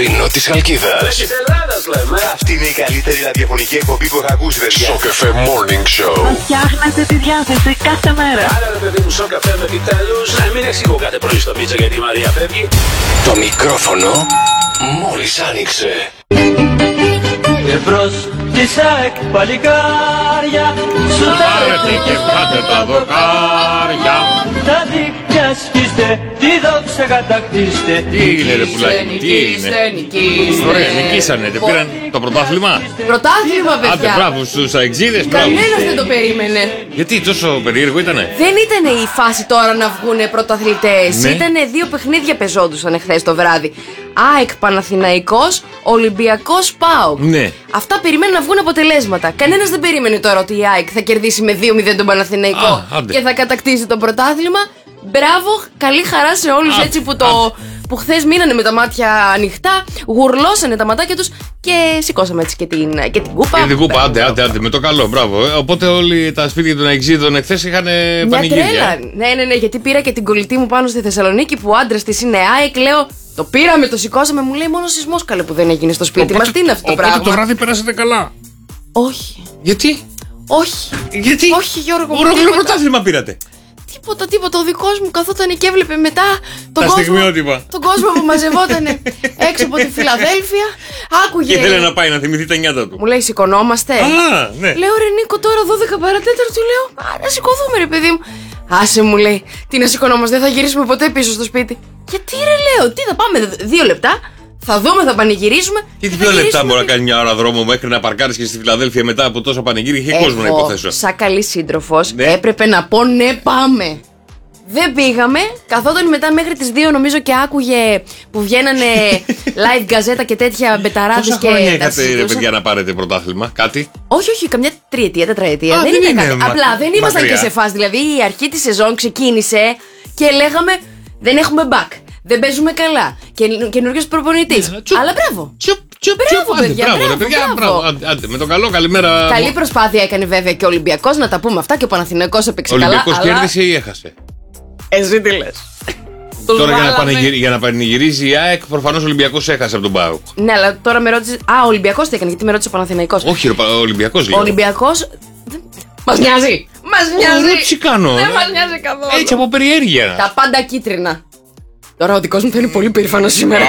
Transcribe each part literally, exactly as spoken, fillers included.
πρωινό της Χαλκίδας. Της Ελλάδας λέμε. Αυτή είναι η καλύτερη ραδιοφωνική εκπομπή που θα ακούσει, παιδιά. Σοκ εφ εμ Morning Show. Φτιάχνετε τη διάθεση κάθε μέρα. Άρα ρε παιδί μου, Σοκ εφ εμ επιτέλους. Να μην εξηγώ κάθε πρωί στο Μίτσα γιατί η Μαρία φεύγει. Το μικρόφωνο μόλις άνοιξε. Εμπρός της ΑΕΚ παλικάρια, σου Πάρετε και κάτε τα δοκάρια. τα δίκτυα σκίστε, τη δόξα κατακτήστε. Τι είναι ρε πουλάκι, τι είναι. Ωραία, νικήσανε, δεν πήραν το πρωτάθλημα. Πρωτάθλημα, Άντε, παιδιά. μπράβο στους αεξίδες, μπράβο. Κανένας δεν το περίμενε. Γιατί τόσο περίεργο ήτανε. Δεν ήταν η φάση τώρα να βγουν πρωταθλητές. Ναι. Ήτανε δύο παιχνίδια πεζόντουσαν εχθές το βράδυ. ΑΕΚ Παναθηναϊκός, Ολυμπιακός ΠΑΟΚ. Ναι. Αυτά περιμένουν να βγουν αποτελέσματα. Κανένας δεν περίμενε τώρα ότι η ΑΕΚ θα κερδίσει με δύο μηδέν τον Παναθηναϊκό Α, άντε. και θα κατακτήσει το πρωτάθλημα. Μπράβο, καλή χαρά σε όλους Α, έτσι που, το, που χθες μείνανε με τα μάτια ανοιχτά, γουρλώσανε τα ματάκια τους και σηκώσαμε έτσι και την, και την κούπα. Και την κούπα, άντε, άντε, άντε, με το καλό, μπράβο. Ε, Οπότε όλοι τα σπίτια των αεξίδων εχθές είχαν Μια πανηγύρια. τρέλα. Ναι, ναι, ναι, γιατί πήρα και την κολλητή μου πάνω στη Θεσσαλονίκη που ο άντρας της είναι ΑΕΚ. Λέω, το πήραμε, το σηκώσαμε. Μου λέει μόνο σεισμός καλέ που δεν έγινε στο σπίτι μας. Τι είναι αυτό το Οπότε πράγμα. το βράδυ περάσατε καλά. Όχι. Γιατί, Όχι. γιατί. Όχι, Γιώργο μου, Ολόκληρο τίποτα. πρωτάθλημα πήρατε. Τίποτα, τίποτα. Ο δικός μου καθόταν και έβλεπε μετά τον Τα κόσμο, στιγμιότυπα. τον κόσμο που μαζευόταν έξω από τη Φιλαδέλφια. Άκουγε. Και ήθελε να πάει να θυμηθεί τα νιάτα του. Μου λέει, σηκωνόμαστε. Α, ναι. Λέω, ρε Νίκο, τώρα δώδεκα παρατέταρτο. Του λέω, α, να σηκωθούμε, ρε παιδί μου. Άσε, μου λέει, τι να σηκωνόμαστε, δεν θα γυρίσουμε ποτέ πίσω στο σπίτι. Γιατί, ρε, λέω, τι θα πάμε, δύο λεπτά, θα δούμε, θα πανηγυρίσουμε. Και τι θα δύο λεπτά γυρίσουμε μπορεί να και- κάνει μια ώρα δρόμο μέχρι να παρκάρεις και στη Φιλαδέλφια μετά από τόσα πανηγύρια. Είχε κόσμο να Εγώ, υποθέσω. σαν καλή σύντροφος, Ναι. έπρεπε να πω ναι, πάμε. Δεν πήγαμε. Καθόταν μετά μέχρι τις δύο νομίζω και άκουγε που βγαίνανε live γκαζέτα και τέτοια μπεταράδες Πόσα και χρόνια τα είχατε, ρε συζητούσαν. παιδιά, να πάρετε πρωτάθλημα, κάτι. Όχι, όχι, καμιά τριετία, τετραετία. Α, δεν, δεν είναι είναι κάτι. μα- Απλά δεν ήμασταν μακριά. και σε φάση. Δηλαδή η αρχή τη σεζόν ξεκίνησε και λέγαμε δεν έχουμε back. Δεν παίζουμε καλά. Και καινούριο προπονητή. τσουπ. Αλλά μπράβο. Τσουπ, τσουπ, Μπράβο, τσουπ. Άντε, παιδιά, μπράβο, ρε μπράβο, παιδιά, μπράβο. μπράβο. Άντε, άντε, με το καλό, καλημέρα. Καλή προσπάθεια έκανε βέβαια και ο Ολυμπιακός, να τα πούμε αυτά. Και ο Παναθηναϊκός έπαιξε Ο καλά. Ολυμπιακός αλλά- κέρδισε ή έχασε. Εσύ τι λες. Τους Τώρα για να, βάλαμε. πανηγυρι- για να πανηγυρίζει η ΑΕΚ, προφανώς ο Ολυμπιακός έχασε από τον ΠΑΟΚ. Ναι, αλλά τώρα με ρώτησε. Α, ο Ολυμπιακός τι έκανε, γιατί με ρώτησε ο Παναθηναϊκός. Όχι, ρε, ο Ολυμπιακός Ο λέω. Ολυμπιακός. Μας νοιάζει. Μας νοιάζει. Ρώτηση κάνω. Δεν ε. μας νοιάζει καθόλου. Έτσι από περιέργεια. Τα πάντα κίτρινα. Τώρα ο δικός μου θα είναι πολύ περήφανο σήμερα.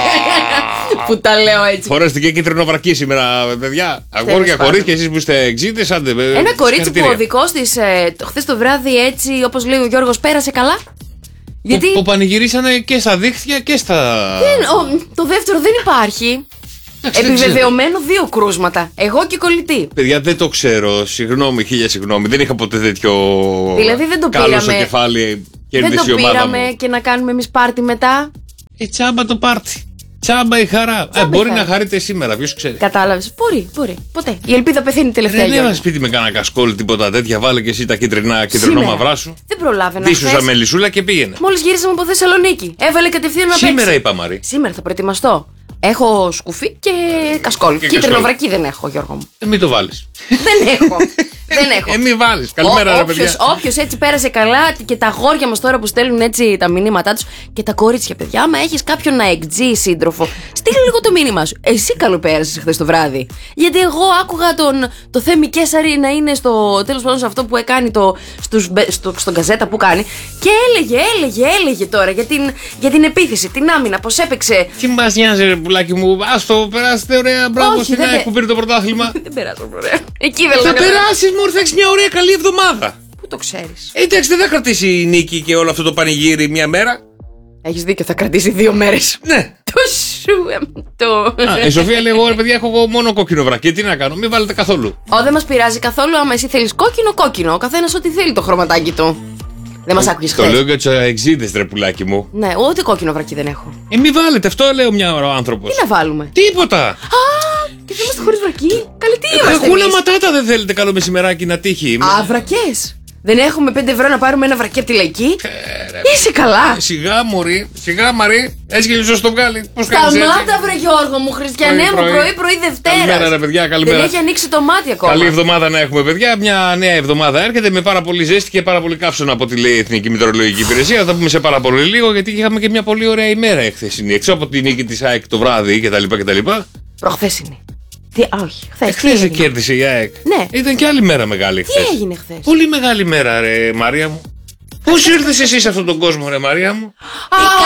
Που τα λέω έτσι. Φορέστε και κίτρινο βρακί σήμερα, παιδιά. Αγόρια, πάντων. κορίτσια, εσείς που είστε εξήντες, άντε. ε, Ένα κορίτσι που συγχαρητήρια. ο δικός της ε, χθες το βράδυ έτσι, όπως λέει ο Γιώργος, πέρασε καλά. Γιατί Που, που πανηγυρίσανε και στα δίχτυα και στα. δεν- ο, το δεύτερο δεν υπάρχει. Εντάξει, δεν Επιβεβαιωμένο δύο κρούσματα. Εγώ και κολλητή. Παιδιά, δεν το ξέρω. Συγγνώμη, χίλια συγγνώμη. Δεν είχα ποτέ τέτοιο. Δηλαδή δεν το κάλο στο πήραμε. κεφάλι. Δεν Κέρδισε το η ομάδα πήραμε μου. και να κάνουμε εμείς πάρτι μετά. Ε, τσάμπα το πάρτι. Τσάμπα η χαρά. Ε, η μπορεί χαρά. να χαρείτε σήμερα, ποιο ξέρει. Κατάλαβες. Μπορεί, μπορεί. Ποτέ. Η ελπίδα πεθαίνει τελευταία. Δεν Γιώργο. έβαλε σπίτι με κανένα κασκόλ, τίποτα τέτοια. Βάλε και εσύ τα κίτρινα, κίτρινο Σήμερα. μαυρά σου. Δεν προλάβαινα. Δίσουσα χθες. με λυσούλα και πήγαινε. Μόλις γύρισαμε από Θεσσαλονίκη. Έβαλε κατευθείαν να παίξει. Σήμερα είπα Μαρή. Σήμερα θα προετοιμαστώ. Έχω σκουφί και κασκόλ. Και Κίτρινο κασκόλ. βρακί δεν έχω, Γιώργο μου. Ε, μην το βάλει. δεν έχω. δεν έχω. Ε, μην βάλει. Καλημέρα, ρε παιδιά. Όποιο έτσι πέρασε καλά και τα αγόρια μα τώρα που στέλνουν έτσι τα μηνύματά του και τα κορίτσια, παιδιά, άμα έχει κάποιον να εκτζεί σύντροφο, στείλει λίγο το μήνυμά σου. Εσύ καλό πέρασε χθε το βράδυ. Γιατί εγώ άκουγα τον, το Θέμη Κέσσαρη να είναι στο τέλος πάντων σε αυτό που έκανε το, στους, μπε- στο, στον καζέτα που κάνει και έλεγε, έλεγε, έλεγε τώρα για την, για την επίθεση, την άμυνα, πώ έπαιξε. Τι μα νοιάζει, ρε πουλάκι μου. Α το περάσετε ωραία. Μπράβο Όχι, στην δεν ΑΕΚ πε- που πήρε το πρωτάθλημα. Δεν περάσαμε ωραία. Εκεί δεν Θα λέγαμε. περάσει, μου θα έχει μια ωραία καλή εβδομάδα. Πού το ξέρει. Ε, εντάξει, δεν θα κρατήσει η νίκη και όλο αυτό το πανηγύρι μια μέρα. Έχει δίκιο, θα κρατήσει δύο μέρε. Ναι. Το σου εμ, το. Α, η Σοφία λέει: εγώ, ρε παιδιά, έχω εγώ μόνο κόκκινο βρακί. Τι να κάνω, μην βάλετε καθόλου. Ω, δεν μα πειράζει καθόλου. Άμα εσύ θέλει κόκκινο, κόκκινο. Ο καθένα ό,τι θέλει το χρωματάκι του. Δεν μα άκουγε Το λέω χθε. για του εξήδε, ρε πουλάκι μου. Ναι, ούτε κόκκινο βρακί δεν έχω. Ε, μην βάλετε, αυτό λέω μια ώρα ο άνθρωπο. Τι να βάλουμε. Τίποτα. Α, και θα είμαστε χωρί βρακί. Καλή τι είμαστε. Χούλα εμείς. ματάτα δεν θέλετε καλό μεσημεράκι να τύχει. Α, βρακέ. Δεν έχουμε πέντε ευρώ να πάρουμε ένα βρακί από τη λαϊκή. Είσαι καλά. Σιγά, μωρή, σιγά, Μαρή. Έτσι και λίγο στο βγάλει. Πώς κάνεις έτσι? Σταμάτα, βρε Γιώργο μου, Χριστιανέ μου, πρωί-πρωί Δευτέρα. Καλημέρα, ρε παιδιά, καλημέρα. Δεν έχει ανοίξει το μάτι ακόμα. Καλή εβδομάδα να έχουμε, παιδιά. Μια νέα εβδομάδα έρχεται με πάρα πολύ ζέστη και πάρα πολύ καύσωνα από ό,τι λέει η Εθνική Μητρολογική Υπηρεσία. Θα τα πούμε σε πάρα πολύ λίγο, γιατί είχαμε και μια πολύ ωραία ημέρα εχθεσινή. Έξω από την νίκη τη ΑΕΚ το βράδυ κτλ. Προχθέσινη. Τι, όχι, χθες. Εχθές κέρδισε η ΑΕΚ. Ναι. Ήταν και άλλη μέρα μεγάλη χθες. Τι έγινε χθες? Πολύ μεγάλη μέρα, ρε Μαρία μου. Πώς ήρθες εσύ σε αυτόν τον κόσμο, ρε Μαρία μου? Α,